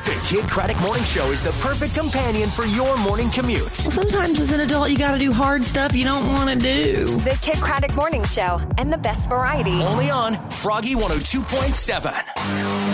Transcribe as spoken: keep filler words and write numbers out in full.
The Kid Craddock Morning Show is the perfect companion for your morning commute. Well, sometimes as an adult, you got to do hard stuff you don't want to do. The Kid Craddock Morning Show and the best variety. Only on Froggy one oh two point seven.